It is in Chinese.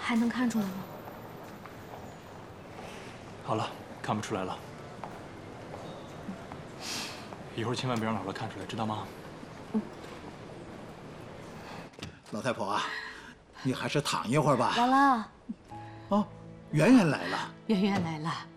还能看出来吗？ 好了，看不出来了。一会儿千万别让姥姥看出来，知道吗？ 老太婆啊，你还是躺一会儿吧。 姥姥， 哦，圆圆来了。 圆圆来了。